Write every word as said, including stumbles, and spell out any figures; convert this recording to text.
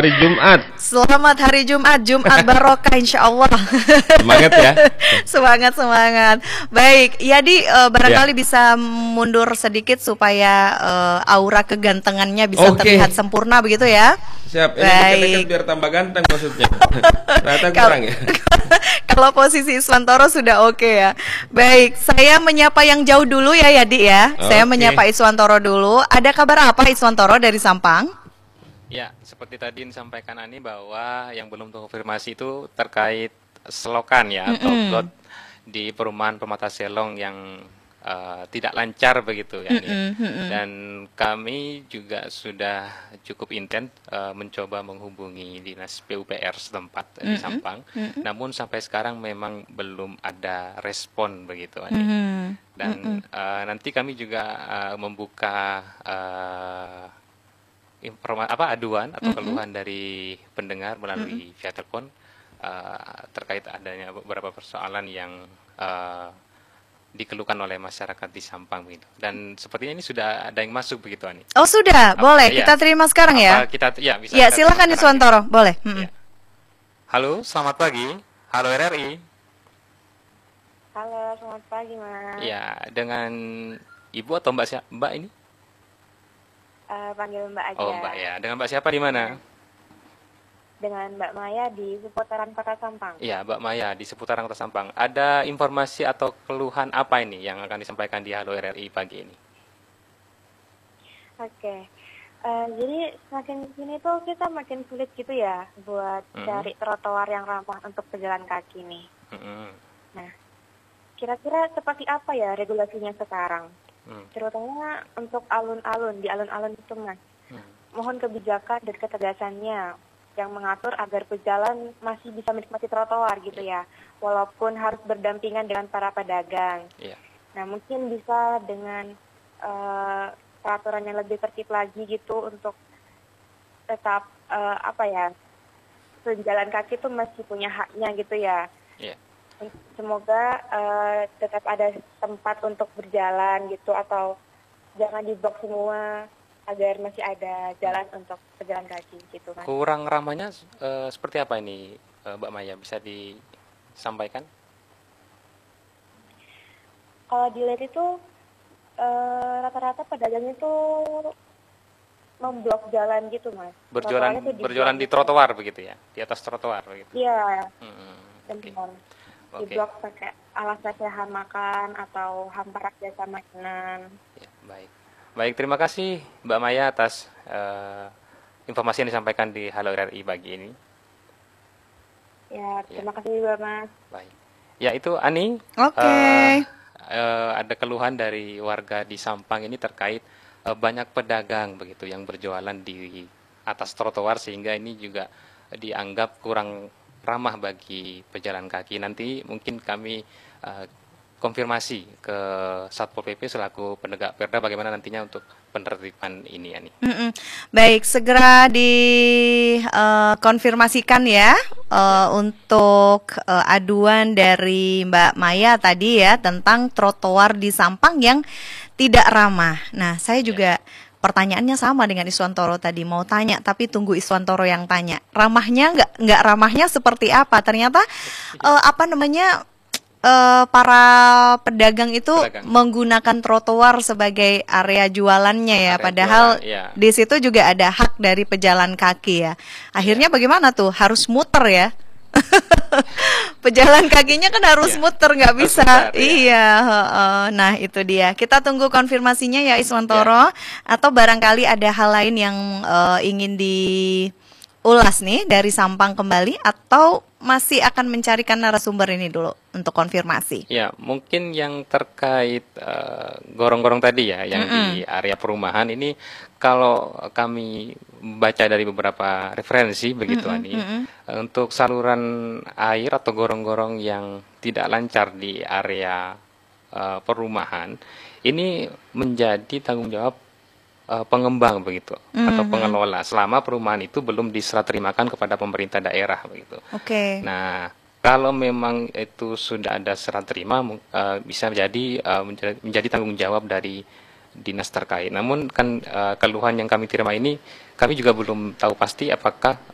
hari Jumat. Selamat hari Jumat, Jumat barokah insya Allah. Semangat ya. Semangat, semangat. Baik, Yadi uh, barangkali ya. bisa mundur sedikit supaya uh, aura kegantengannya bisa Oke. terlihat sempurna begitu ya. Siap, ini Baik. deket-deket biar tambah ganteng maksudnya. Ternyata kurang ya. Kalau posisi Iswantoro sudah oke okay ya. Baik, saya menyapa yang jauh dulu ya Yadi ya. Oke. Saya menyapa Iswantoro dulu. Ada kabar apa Iswantoro dari Sampang? Ya, seperti tadi disampaikan Ani bahwa yang belum terkonfirmasi itu terkait selokan ya, Mm-mm. atau plot di perumahan Permata Selong yang uh, tidak lancar begitu ya. Ani. Mm-mm, mm-mm. Dan kami juga sudah cukup intens uh, mencoba menghubungi dinas P U P R setempat di Mm-mm, Sampang. mm-mm. Namun sampai sekarang memang belum ada respon begitu Ani. Mm-mm, Dan mm-mm. uh, nanti kami juga uh, membuka uh, informa apa aduan atau Mm-mm. keluhan dari pendengar melalui via telepon uh, terkait adanya beberapa persoalan yang uh, dikeluhkan oleh masyarakat di Sampang begitu. Dan sepertinya ini sudah ada yang masuk begitu Ani. Oh sudah, Apa- boleh ya. kita terima sekarang ya. Apa kita ya bisa Ya kita silakan terima sekarang, Iswantoro, boleh. ya. Mm-mm. Ya. Halo, selamat pagi. Halo R R I. Halo, selamat pagi, Mas. Ya, dengan Ibu atau Mbak siapa? Mbak ini? Eh, panggil Mbak aja. Oh, Mbak ya. Dengan Mbak siapa di mana? Dengan Mbak Maya di seputaran Kota Sampang. Iya, Mbak Maya di seputaran Kota Sampang. Ada informasi atau keluhan apa ini yang akan disampaikan di Halo R R I pagi ini? Oke. Eh, jadi semakin sini tuh kita makin sulit gitu ya buat Mhm. cari trotoar yang ramah untuk pejalan kaki nih. Mm-mm. Nah, kira-kira seperti apa ya regulasinya sekarang? Hmm. Terutama untuk alun-alun, di alun-alun itu, Mas. Hmm. Mohon kebijakan dan ketegasannya yang mengatur agar pejalan masih bisa menikmati trotoar gitu ya, walaupun harus berdampingan dengan para pedagang. Iya. Nah, mungkin bisa dengan eh, peraturan yang lebih tertib lagi gitu untuk tetap eh, apa ya, pejalan kaki itu masih punya haknya gitu ya. Iya. Semoga eh, tetap ada tempat untuk berjalan gitu, atau jangan diblok semua agar masih ada jalan untuk pejalan kaki gitu, Mas. Kurang ramahnya eh, seperti apa ini, eh, Mbak Maya? Bisa disampaikan? Kalau dilihat itu eh, rata-rata pedagangnya tuh memblok jalan gitu, Mas. Berjualan Trotoarnya tuh diblok berjualan di gitu. trotoar begitu ya? Di atas trotoar begitu. Iya, Hmm, oke. benar. Oke. Diblok pakai alas lesehan makan atau hampa jasa makanan. Ya, baik. Baik, terima kasih Mbak Maya atas eh, informasi yang disampaikan di Halo R R I pagi ini. Ya, terima kasih juga, Mas. Baik. Ya, itu Ani. Oke. Eh, eh, ada keluhan dari warga di Sampang ini terkait eh, banyak pedagang begitu yang berjualan di atas trotoar, sehingga ini juga dianggap kurang ramah bagi pejalan kaki. Nanti mungkin kami eh, konfirmasi ke Satpol P P selaku penegak perda bagaimana nantinya untuk penertiban ini Ani. Mm-mm. Baik, segera dikonfirmasikan ya eh, untuk eh, aduan dari Mbak Maya tadi ya tentang trotoar di Sampang yang tidak ramah. Nah, saya juga pertanyaannya sama dengan Iswantoro tadi, mau tanya tapi tunggu Iswantoro yang tanya. Ramahnya nggak nggak ramahnya seperti apa? Ternyata eh, apa namanya? eh, para pedagang itu Pedagang. menggunakan trotoar sebagai area jualannya ya, Area padahal jualan, iya. di situ juga ada hak dari pejalan kaki ya. Akhirnya bagaimana tuh? Harus muter ya. Pejalan kakinya kan harus Iya. muter, nggak Harus bisa. muter, iya. Iya, heeh. Nah itu dia. Kita tunggu konfirmasinya ya Iswantoro. Atau barangkali ada hal lain yang eh, ingin diulas nih dari Sampang kembali, atau masih akan mencarikan narasumber ini dulu untuk konfirmasi. Ya, mungkin yang terkait eh, gorong-gorong tadi ya, yang di area perumahan ini, kalau kami baca dari beberapa referensi begitu Ani, eh, untuk saluran air atau gorong-gorong yang tidak lancar di area eh, perumahan, ini menjadi tanggung jawab eh, pengembang begitu atau pengelola selama perumahan itu belum diserah terimakan kepada pemerintah daerah begitu. Oke. Nah, kalau memang itu sudah ada serah terima, mu- eh, bisa jadi eh, menjadi, menjadi tanggung jawab dari dinas terkait. Namun kan eh, keluhan yang kami terima ini, kami juga belum tahu pasti apakah